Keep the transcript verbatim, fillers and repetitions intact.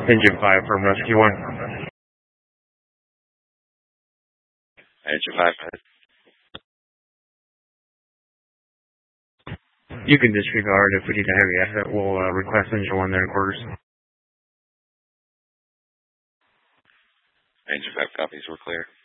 Engine five from Rescue one. Engine five. You can disregard if we need a heavy asset. We'll uh, request engine one there in quarters. Engine five copies, we're clear.